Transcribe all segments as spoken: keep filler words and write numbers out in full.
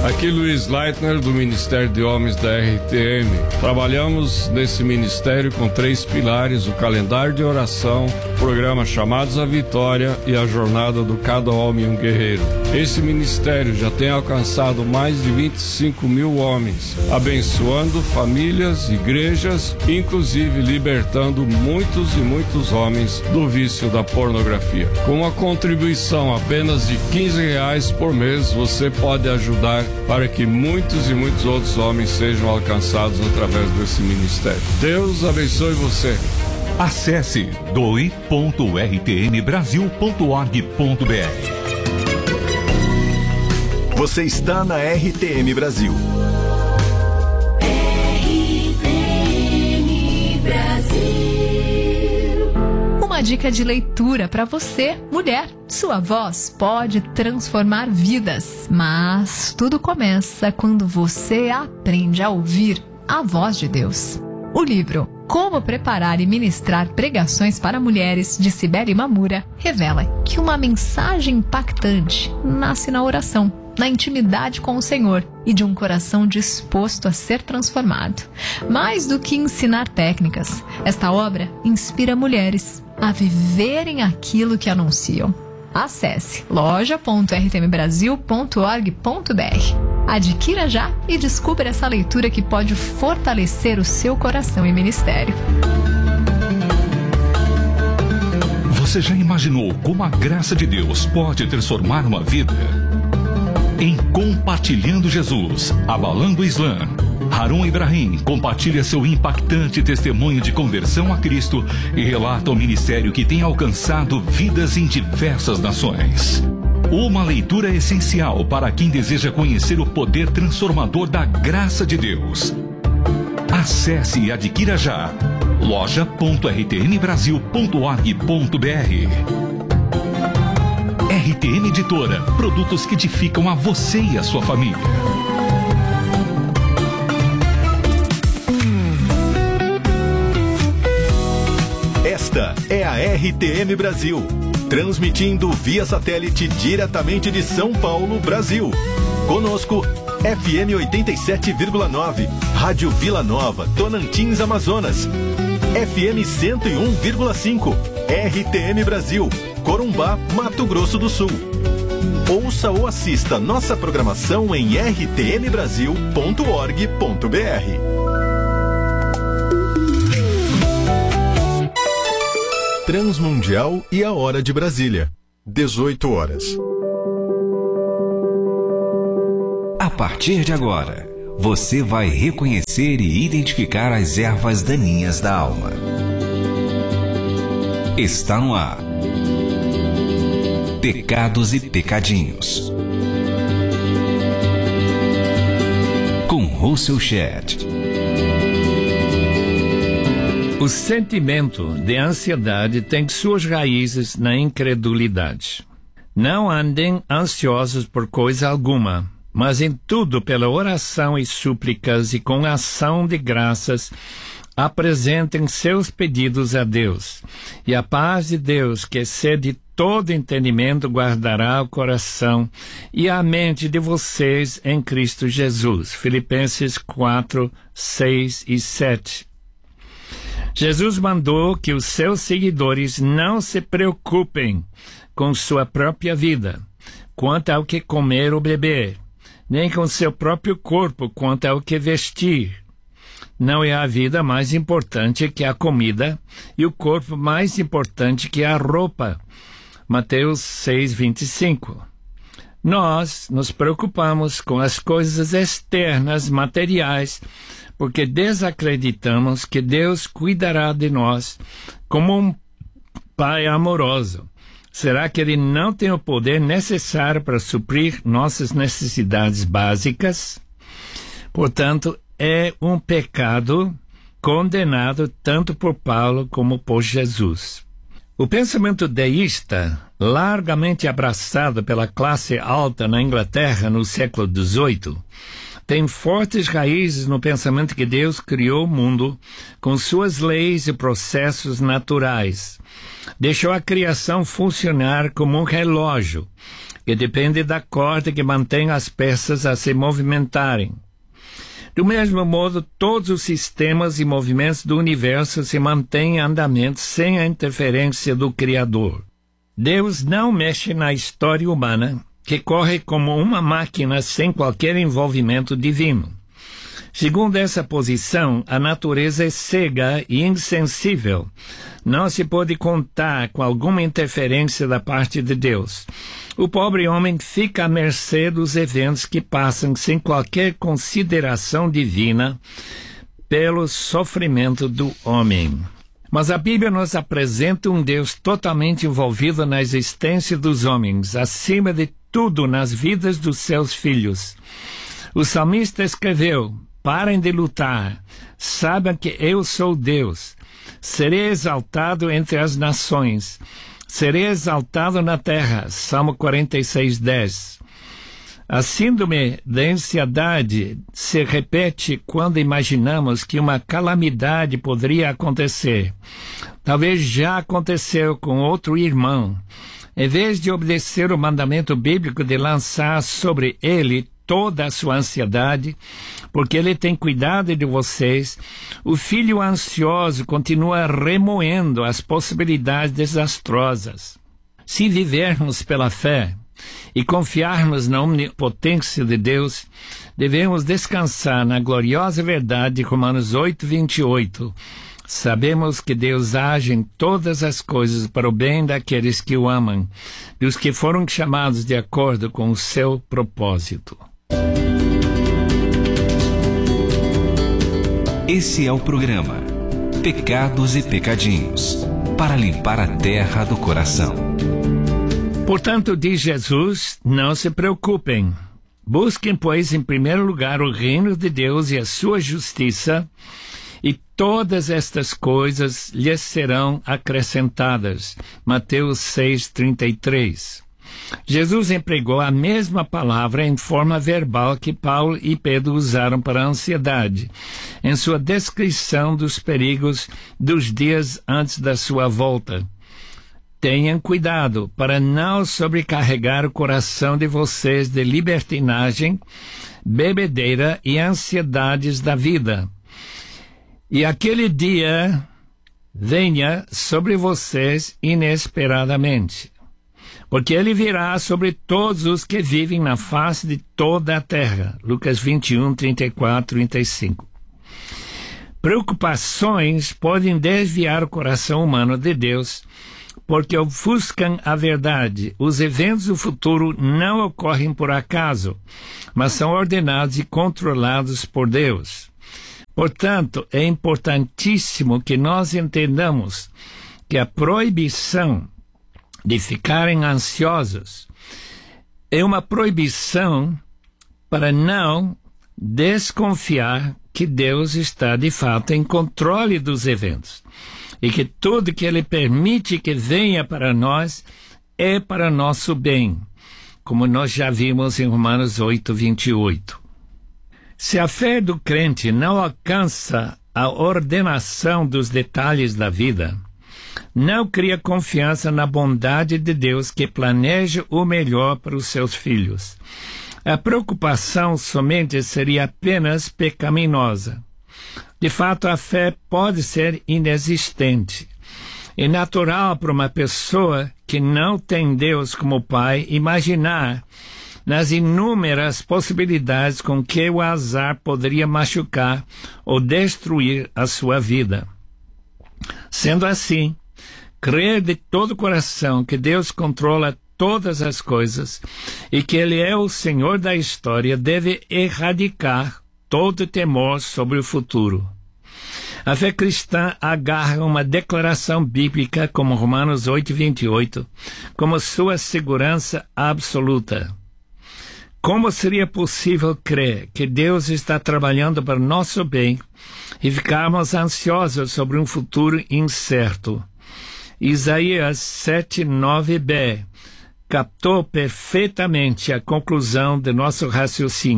Aqui Luiz Leitner, do Ministério de Homens da R T M. Trabalhamos nesse ministério com três pilares: o calendário de oração, o programa Chamados à Vitória e a jornada do Cada Homem um Guerreiro. Esse ministério já tem alcançado mais de vinte e cinco mil homens, abençoando famílias, igrejas, inclusive libertando muitos e muitos homens do vício da pornografia. Com uma contribuição apenas de quinze reais por mês, você pode ajudar para que muitos e muitos outros homens sejam alcançados através desse ministério. Deus abençoe você. Acesse doe ponto r t m brasil ponto org ponto b r. Você está na R T M Brasil. R T M Brasil. Uma dica de leitura para você, mulher. Sua voz pode transformar vidas, mas tudo começa quando você aprende a ouvir a voz de Deus. O livro Como Preparar e Ministrar Pregações para Mulheres, de Cibele Mamura, revela que uma mensagem impactante nasce na oração, na intimidade com o Senhor e de um coração disposto a ser transformado. Mais do que ensinar técnicas, esta obra inspira mulheres a viverem aquilo que anunciam. Acesse loja ponto r t m brasil ponto org ponto b r. Adquira já e descubra essa leitura que pode fortalecer o seu coração e ministério. Você já imaginou como a graça de Deus pode transformar uma vida? Em Compartilhando Jesus, Abalando o Islã, Harun Ibrahim compartilha seu impactante testemunho de conversão a Cristo e relata o ministério que tem alcançado vidas em diversas nações. Uma leitura essencial para quem deseja conhecer o poder transformador da graça de Deus. Acesse e adquira já loja ponto r t m brasil ponto org ponto b r. R T M Editora, produtos que edificam a você e a sua família. Esta é a R T M Brasil, transmitindo via satélite diretamente de São Paulo, Brasil. Conosco, F M oitenta e sete vírgula nove, Rádio Vila Nova, Tonantins, Amazonas. F M cento e um vírgula cinco, R T M Brasil, Corumbá, Mato Grosso do Sul. Ouça ou assista nossa programação em r t m brasil ponto org ponto b r. Transmundial e a hora de Brasília, dezoito horas. A partir de agora, você vai reconhecer e identificar as ervas daninhas da alma. Está no ar. Pecados e Pecadinhos. Com Russell Shedd. O sentimento de ansiedade tem suas raízes na incredulidade. Não andem ansiosos por coisa alguma, mas em tudo pela oração e súplicas e com ação de graças apresentem seus pedidos a Deus. E a paz de Deus, que excede todo entendimento, guardará o coração e a mente de vocês em Cristo Jesus. Filipenses quatro, seis e sete. Jesus mandou que os seus seguidores não se preocupem com sua própria vida, quanto ao que comer ou beber, nem com seu próprio corpo, quanto ao que vestir. Não é a vida mais importante que a comida e o corpo mais importante que a roupa. Mateus seis, vinte e cinco. Nós nos preocupamos com as coisas externas, materiais, porque desacreditamos que Deus cuidará de nós como um Pai amoroso. Será que Ele não tem o poder necessário para suprir nossas necessidades básicas? Portanto, é um pecado condenado tanto por Paulo como por Jesus. O pensamento deísta, largamente abraçado pela classe alta na Inglaterra no século dezoito, tem fortes raízes no pensamento que Deus criou o mundo com suas leis e processos naturais. Deixou a criação funcionar como um relógio, que depende da corda que mantém as peças a se movimentarem. Do mesmo modo, todos os sistemas e movimentos do universo se mantêm em andamento sem a interferência do Criador. Deus não mexe na história humana, que corre como uma máquina sem qualquer envolvimento divino. Segundo essa posição, a natureza é cega e insensível. Não se pode contar com alguma interferência da parte de Deus. O pobre homem fica à mercê dos eventos que passam sem qualquer consideração divina pelo sofrimento do homem. Mas a Bíblia nos apresenta um Deus totalmente envolvido na existência dos homens, acima de tudo nas vidas dos seus filhos. O salmista escreveu: parem de lutar, saibam que eu sou Deus. Serei exaltado entre as nações, serei exaltado na terra. Salmo quarenta e seis, dez. A síndrome da ansiedade se repete quando imaginamos que uma calamidade poderia acontecer. Talvez já aconteceu com outro irmão. Em vez de obedecer o mandamento bíblico de lançar sobre ele toda a sua ansiedade, porque ele tem cuidado de vocês, o filho ansioso continua remoendo as possibilidades desastrosas. Se vivermos pela fé e confiarmos na onipotência de Deus, devemos descansar na gloriosa verdade de Romanos oito, vinte e oito. Sabemos que Deus age em todas as coisas para o bem daqueles que o amam, dos que foram chamados de acordo com o seu propósito. Esse é o programa Pecados e Pecadinhos, para limpar a terra do coração. Portanto, diz Jesus, não se preocupem. Busquem, pois, em primeiro lugar o reino de Deus e a sua justiça, e todas estas coisas lhes serão acrescentadas. Mateus seis, trinta e três. Jesus empregou a mesma palavra em forma verbal que Paulo e Pedro usaram para a ansiedade, em sua descrição dos perigos dos dias antes da sua volta. Tenham cuidado para não sobrecarregar o coração de vocês de libertinagem, bebedeira e ansiedades da vida. E aquele dia venha sobre vocês inesperadamente, porque ele virá sobre todos os que vivem na face de toda a terra. Lucas vinte e um, trinta e quatro, trinta e cinco. Preocupações podem desviar o coração humano de Deus, porque ofuscam a verdade. Os eventos do futuro não ocorrem por acaso, mas são ordenados e controlados por Deus. Portanto, é importantíssimo que nós entendamos que a proibição de ficarem ansiosos é uma proibição para não desconfiar que Deus está de fato em controle dos eventos e que tudo que Ele permite que venha para nós é para nosso bem, como nós já vimos em Romanos oito, vinte e oito. Se a fé do crente não alcança a ordenação dos detalhes da vida, não cria confiança na bondade de Deus que planeja o melhor para os seus filhos. A preocupação somente seria apenas pecaminosa. De fato, a fé pode ser inexistente. É natural para uma pessoa que não tem Deus como Pai imaginar nas inúmeras possibilidades com que o azar poderia machucar ou destruir a sua vida. Sendo assim, crer de todo o coração que Deus controla todas as coisas e que Ele é o Senhor da história deve erradicar todo temor sobre o futuro. A fé cristã agarra uma declaração bíblica como Romanos oito, vinte e oito como sua segurança absoluta. Como seria possível crer que Deus está trabalhando para o nosso bem e ficarmos ansiosos sobre um futuro incerto? Isaías sete, nove b captou perfeitamente a conclusão de nosso raciocínio.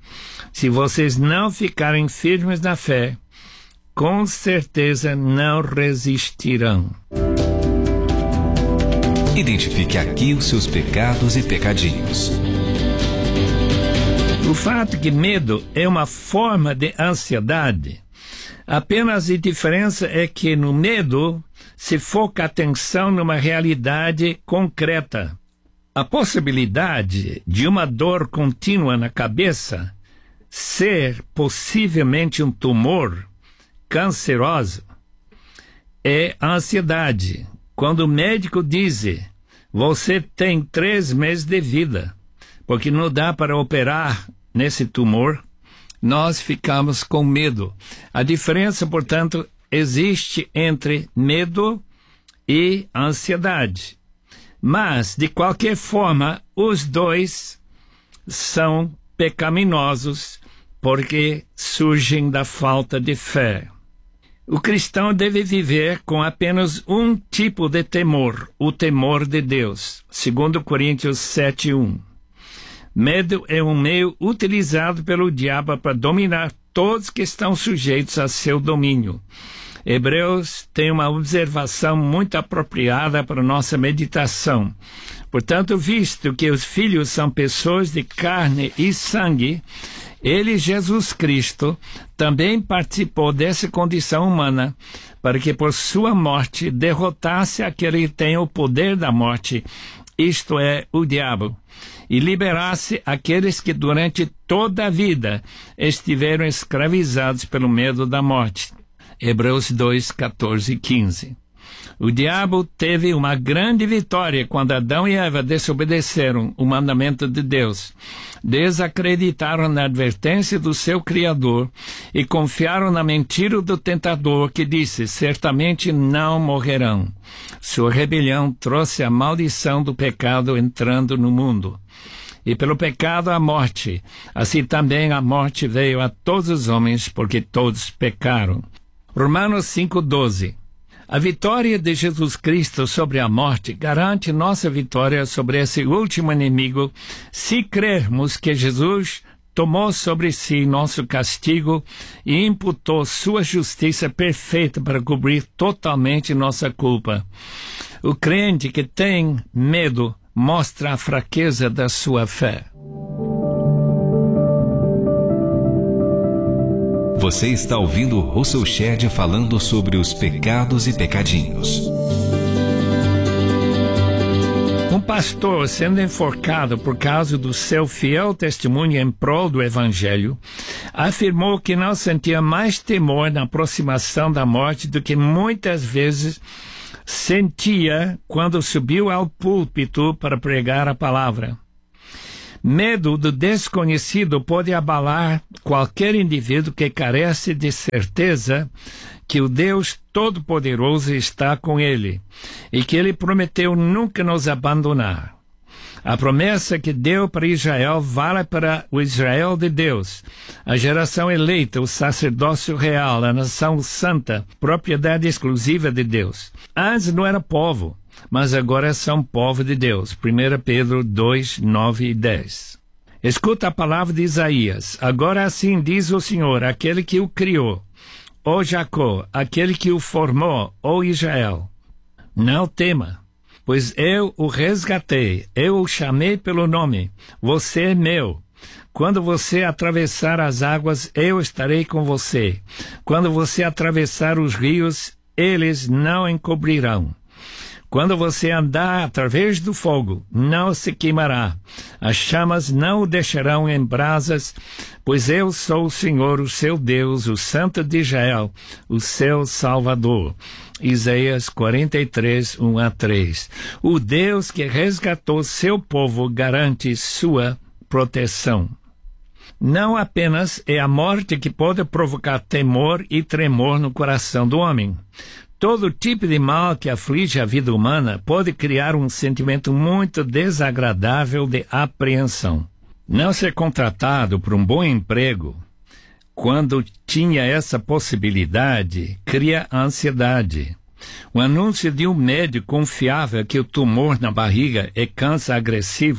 Se vocês não ficarem firmes na fé, com certeza não resistirão. Identifique aqui os seus pecados e pecadinhos. O fato que medo é uma forma de ansiedade, apenas a diferença é que no medo se foca a atenção numa realidade concreta. A possibilidade de uma dor contínua na cabeça ser possivelmente um tumor canceroso é a ansiedade. Quando o médico diz, você tem três meses de vida, porque não dá para operar nesse tumor, nós ficamos com medo. A diferença, portanto, existe entre medo e ansiedade. Mas, de qualquer forma, os dois são pecaminosos porque surgem da falta de fé. O cristão deve viver com apenas um tipo de temor, o temor de Deus. Segundo Coríntios sete, um. Medo é um meio utilizado pelo diabo para dominar todos que estão sujeitos a seu domínio. Hebreus tem uma observação muito apropriada para nossa meditação. Portanto, visto que os filhos são pessoas de carne e sangue, ele, Jesus Cristo, também participou dessa condição humana, para que por sua morte derrotasse aquele que tem o poder da morte, isto é, o diabo, e liberasse aqueles que durante toda a vida estiveram escravizados pelo medo da morte. Hebreus dois, catorze e quinze. O diabo teve uma grande vitória quando Adão e Eva desobedeceram o mandamento de Deus, desacreditaram na advertência do seu Criador e confiaram na mentira do tentador que disse, certamente não morrerão. Sua rebelião trouxe a maldição do pecado entrando no mundo. E pelo pecado a morte, assim também a morte veio a todos os homens, porque todos pecaram. Romanos cinco, doze. A vitória de Jesus Cristo sobre a morte garante nossa vitória sobre esse último inimigo se crermos que Jesus tomou sobre si nosso castigo e imputou sua justiça perfeita para cobrir totalmente nossa culpa. O crente que tem medo mostra a fraqueza da sua fé. Você está ouvindo Russell Shedd falando sobre os pecados e pecadinhos. Um pastor sendo enforcado por causa do seu fiel testemunho em prol do Evangelho, afirmou que não sentia mais temor na aproximação da morte do que muitas vezes sentia quando subiu ao púlpito para pregar a palavra. Medo do desconhecido pode abalar qualquer indivíduo que carece de certeza que o Deus Todo-Poderoso está com ele e que ele prometeu nunca nos abandonar. A promessa que deu para Israel vale para o Israel de Deus, a geração eleita, o sacerdócio real, a nação santa, propriedade exclusiva de Deus. Antes não era povo, mas agora são povo de Deus. primeira Pedro dois, nove e dez. Escuta a palavra de Isaías. Agora assim diz o Senhor, aquele que o criou, ó Jacó, aquele que o formou, ó Israel. Não tema, pois eu o resgatei, eu o chamei pelo nome, você é meu. Quando você atravessar as águas, eu estarei com você. Quando você atravessar os rios, eles não encobrirão. Quando você andar através do fogo, não se queimará. As chamas não o deixarão em brasas, pois eu sou o Senhor, o seu Deus, o Santo de Israel, o seu Salvador. Isaías quarenta e três, um a três. O Deus que resgatou seu povo garante sua proteção. Não apenas é a morte que pode provocar temor e tremor no coração do homem. Todo tipo de mal que aflige a vida humana pode criar um sentimento muito desagradável de apreensão. Não ser contratado por um bom emprego, quando tinha essa possibilidade, cria ansiedade. O anúncio de um médico confiável que o tumor na barriga é câncer agressivo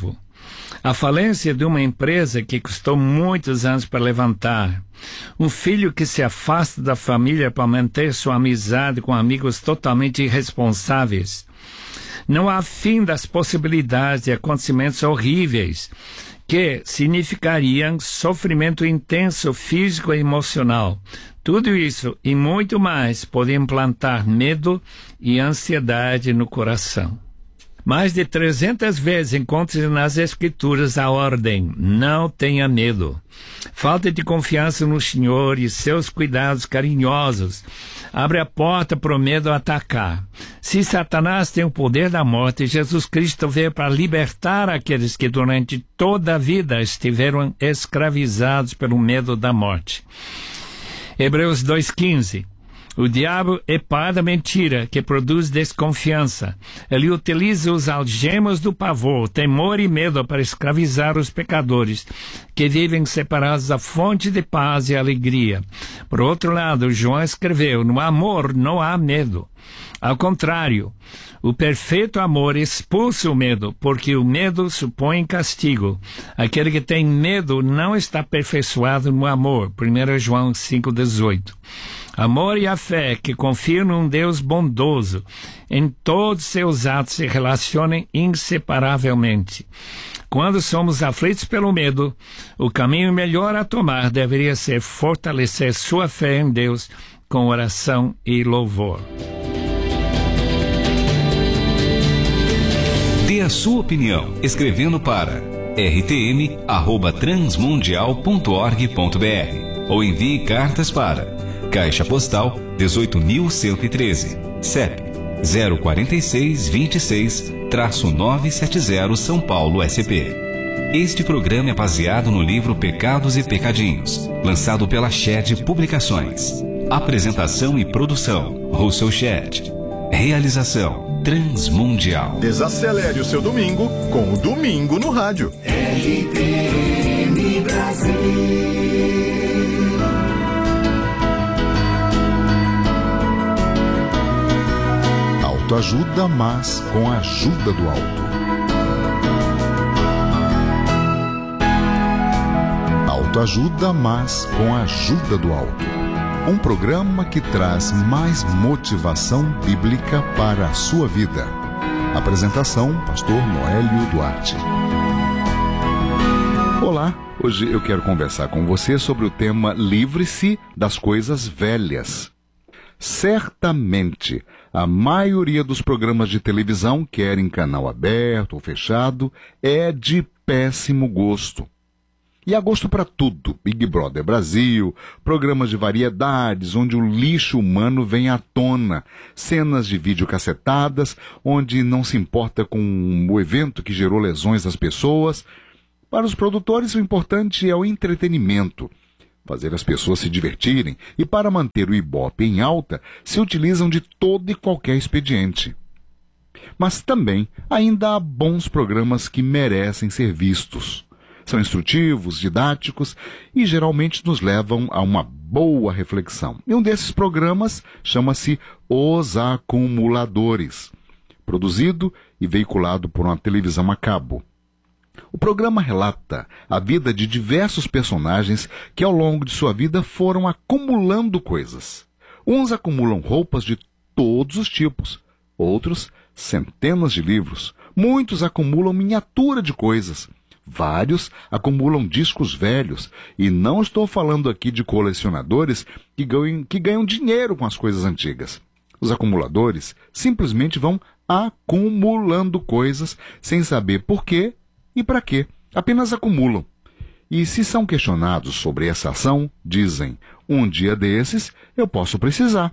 A falência de uma empresa que custou muitos anos para levantar. Um filho que se afasta da família para manter sua amizade com amigos totalmente irresponsáveis. Não há fim das possibilidades de acontecimentos horríveis que significariam sofrimento intenso físico e emocional. Tudo isso e muito mais pode implantar medo e ansiedade no coração. Mais de trezentas vezes encontra-se nas Escrituras a ordem: não tenha medo. Falta de confiança no Senhor e seus cuidados carinhosos abre a porta para o medo atacar. Se Satanás tem o poder da morte, Jesus Cristo veio para libertar aqueles que durante toda a vida estiveram escravizados pelo medo da morte. Hebreus dois, quinze. O diabo é pai da mentira, que produz desconfiança. Ele utiliza os algemas do pavor, temor e medo para escravizar os pecadores, que vivem separados da fonte de paz e alegria. Por outro lado, João escreveu: no amor não há medo. Ao contrário, o perfeito amor expulsa o medo, porque o medo supõe castigo. Aquele que tem medo não está aperfeiçoado no amor. primeiro João cinco, dezoito. Amor e a fé que confiam num Deus bondoso em todos seus atos se relacionam inseparavelmente. Quando somos aflitos pelo medo, o caminho melhor a tomar deveria ser fortalecer sua fé em Deus com oração e louvor. Dê a sua opinião escrevendo para r t m arroba transmundial ponto org ponto b r ou envie cartas para Caixa Postal dezoito mil cento e treze, C E P zero quatro seis, vinte e seis, novecentos e setenta, São Paulo, S P. Este programa é baseado no livro Pecados e Pecadinhos, lançado pela Shed Publicações. Apresentação e produção, Russell Shed. Realização, Transmundial. Desacelere o seu domingo com o Domingo no Rádio. R T M Brasil. Autoajuda, mas com a ajuda do alto. Autoajuda, mas com a ajuda do alto. Um programa que traz mais motivação bíblica para a sua vida. Apresentação, Pastor Noélio Duarte. Olá, hoje eu quero conversar com você sobre o tema Livre-se das Coisas Velhas. Certamente, a maioria dos programas de televisão, quer em canal aberto ou fechado, é de péssimo gosto. E há gosto para tudo. Big Brother Brasil, programas de variedades, onde o lixo humano vem à tona, cenas de vídeo cacetadas, onde não se importa com o evento que gerou lesões às pessoas. Para os produtores, o importante é o entretenimento, fazer as pessoas se divertirem, e para manter o Ibope em alta, se utilizam de todo e qualquer expediente. Mas também ainda há bons programas que merecem ser vistos. São instrutivos, didáticos e geralmente nos levam a uma boa reflexão. E um desses programas chama-se Os Acumuladores, produzido e veiculado por uma televisão a cabo. O programa relata a vida de diversos personagens que ao longo de sua vida foram acumulando coisas. Uns acumulam roupas de todos os tipos, outros centenas de livros, muitos acumulam miniatura de coisas, vários acumulam discos velhos, e não estou falando aqui de colecionadores que ganham, que ganham dinheiro com as coisas antigas. Os acumuladores simplesmente vão acumulando coisas sem saber por quê e para quê, apenas acumulam. E se são questionados sobre essa ação, dizem: um dia desses eu posso precisar.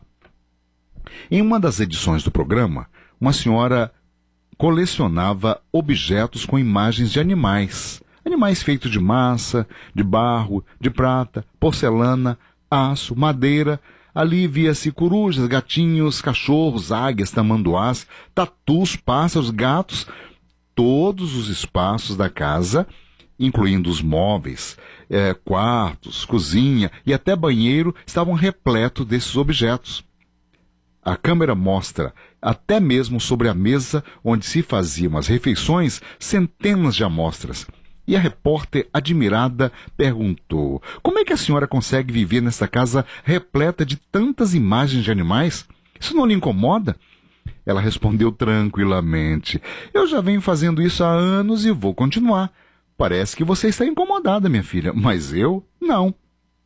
Em uma das edições do programa, uma senhora colecionava objetos com imagens de animais. Animais feitos de massa, de barro, de prata, porcelana, aço, madeira. Ali via-se corujas, gatinhos, cachorros, águias, tamanduás, tatus, pássaros, gatos. Todos os espaços da casa, incluindo os móveis, é, quartos, cozinha e até banheiro, estavam repletos desses objetos. A câmera mostra, até mesmo sobre a mesa onde se faziam as refeições, centenas de amostras. E a repórter, admirada, perguntou: como é que a senhora consegue viver nessa casa repleta de tantas imagens de animais? Isso não lhe incomoda? Ela respondeu tranquilamente: eu já venho fazendo isso há anos e vou continuar. Parece que você está incomodada, minha filha, mas eu não.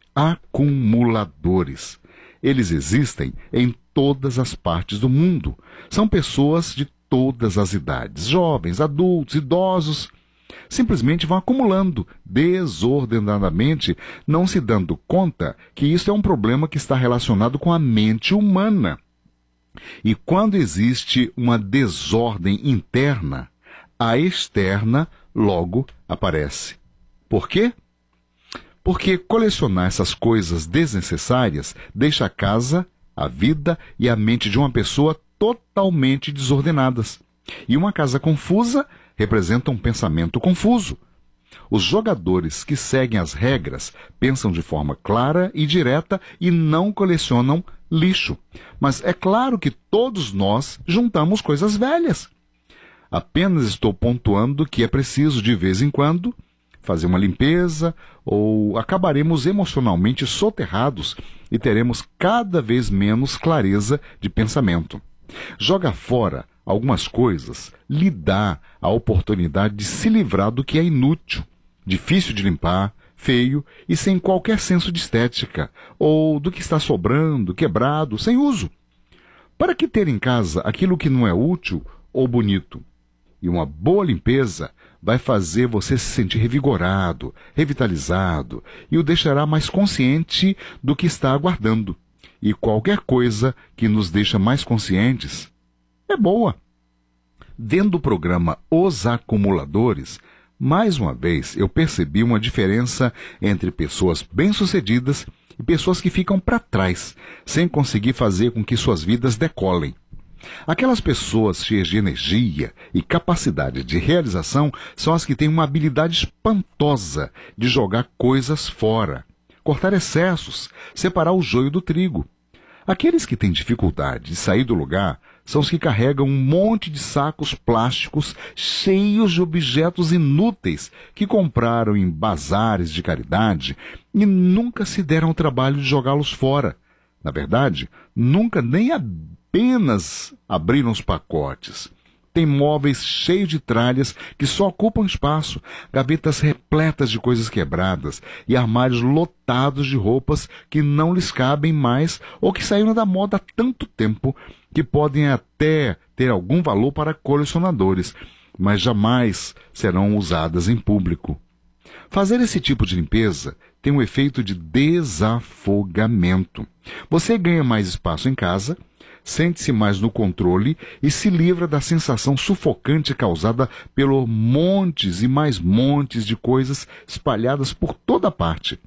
Acumuladores. Eles existem em todas as partes do mundo. São pessoas de todas as idades, jovens, adultos, idosos. Simplesmente vão acumulando desordenadamente, não se dando conta que isso é um problema que está relacionado com a mente humana. E quando existe uma desordem interna, a externa logo aparece. Por quê? Porque colecionar essas coisas desnecessárias deixa a casa, a vida e a mente de uma pessoa totalmente desordenadas. E uma casa confusa representa um pensamento confuso. Os jogadores que seguem as regras pensam de forma clara e direta e não colecionam lixo. Mas é claro que todos nós juntamos coisas velhas. Apenas estou pontuando que é preciso, de vez em quando, fazer uma limpeza, ou acabaremos emocionalmente soterrados e teremos cada vez menos clareza de pensamento. Joga fora algumas coisas lhe dá a oportunidade de se livrar do que é inútil, difícil de limpar, feio e sem qualquer senso de estética, ou do que está sobrando, quebrado, sem uso. Para que ter em casa aquilo que não é útil ou bonito? E uma boa limpeza vai fazer você se sentir revigorado, revitalizado e o deixará mais consciente do que está aguardando. E qualquer coisa que nos deixa mais conscientes é boa. Vendo o programa Os Acumuladores, mais uma vez eu percebi uma diferença entre pessoas bem-sucedidas e pessoas que ficam para trás, sem conseguir fazer com que suas vidas decolem. Aquelas pessoas cheias de energia e capacidade de realização são as que têm uma habilidade espantosa de jogar coisas fora, cortar excessos, separar o joio do trigo. Aqueles que têm dificuldade de sair do lugar são os que carregam um monte de sacos plásticos cheios de objetos inúteis que compraram em bazares de caridade e nunca se deram o trabalho de jogá-los fora. Na verdade, nunca nem apenas abriram os pacotes. Tem móveis cheios de tralhas que só ocupam espaço, gavetas repletas de coisas quebradas e armários lotados de roupas que não lhes cabem mais ou que saíram da moda há tanto tempo que podem até ter algum valor para colecionadores, mas jamais serão usadas em público. Fazer esse tipo de limpeza tem um efeito de desafogamento. Você ganha mais espaço em casa, sente-se mais no controle e se livra da sensação sufocante causada pelos montes e mais montes de coisas espalhadas por toda parte.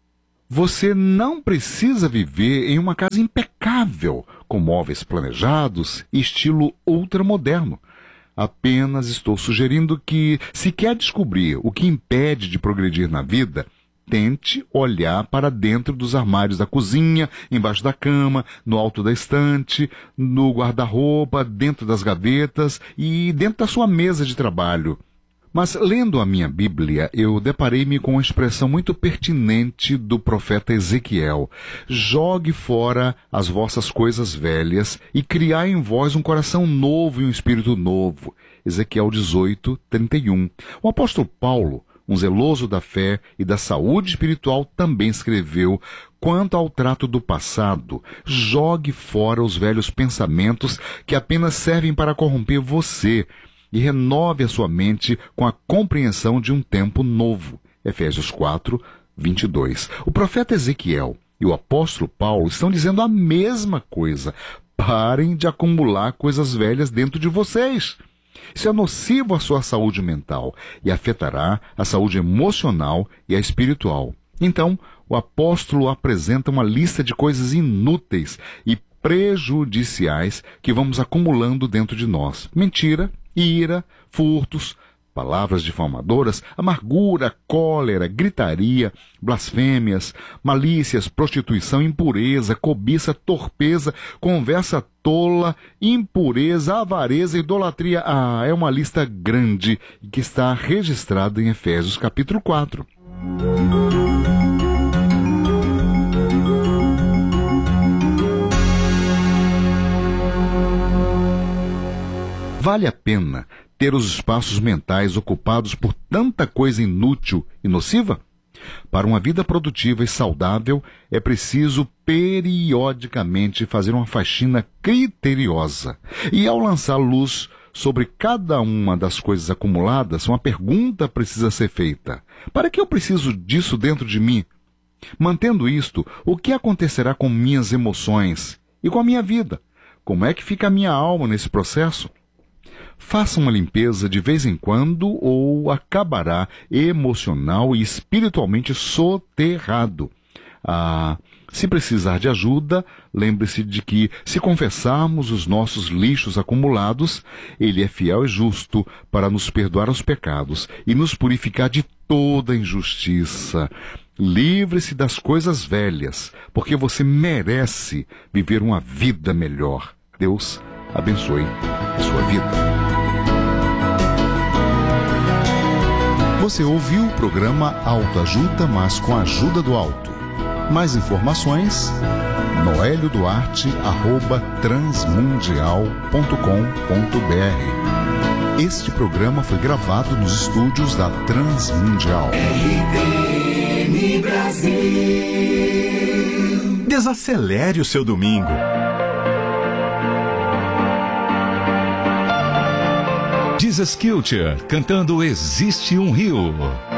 Você não precisa viver em uma casa impecável, com móveis planejados e estilo ultramoderno. Apenas estou sugerindo que, se quer descobrir o que impede de progredir na vida, tente olhar para dentro dos armários da cozinha, embaixo da cama, no alto da estante, no guarda-roupa, dentro das gavetas e dentro da sua mesa de trabalho. Mas, lendo a minha Bíblia, eu deparei-me com uma expressão muito pertinente do profeta Ezequiel: jogue fora as vossas coisas velhas e criai em vós um coração novo e um espírito novo. Ezequiel dezoito, trinta e um. O apóstolo Paulo, um zeloso da fé e da saúde espiritual, também escreveu: quanto ao trato do passado, jogue fora os velhos pensamentos que apenas servem para corromper você e renove a sua mente com a compreensão de um tempo novo. Efésios quatro, vinte e dois. O profeta Ezequiel e o apóstolo Paulo estão dizendo a mesma coisa. Parem de acumular coisas velhas dentro de vocês. Isso é nocivo à sua saúde mental e afetará a saúde emocional e a espiritual. Então, o apóstolo apresenta uma lista de coisas inúteis e prejudiciais que vamos acumulando dentro de nós. Mentira, ira, furtos, palavras difamadoras, amargura, cólera, gritaria, blasfêmias, malícias, prostituição, impureza, cobiça, torpeza, conversa tola, impureza, avareza, idolatria. Ah, é uma lista grande e que está registrada em Efésios capítulo quatro. Vale a pena ter os espaços mentais ocupados por tanta coisa inútil e nociva? Para uma vida produtiva e saudável, é preciso periodicamente fazer uma faxina criteriosa. E ao lançar luz sobre cada uma das coisas acumuladas, uma pergunta precisa ser feita: para que eu preciso disso dentro de mim? Mantendo isto, o que acontecerá com minhas emoções e com a minha vida? Como é que fica a minha alma nesse processo? Faça uma limpeza de vez em quando ou acabará emocional e espiritualmente soterrado. Ah, se precisar de ajuda, lembre-se de que, se confessarmos os nossos lixos acumulados, Ele é fiel e justo para nos perdoar os pecados e nos purificar de toda injustiça. Livre-se das coisas velhas, porque você merece viver uma vida melhor. Deus abençoe a sua vida. Você ouviu o programa Autoajuda, mas com a ajuda do alto. Mais informações, noelio duarte arroba transmundial ponto com ponto br. Este programa foi gravado nos estúdios da Transmundial. R T M Brasil. Desacelere o seu domingo. Jesus Culture, cantando Existe um Rio.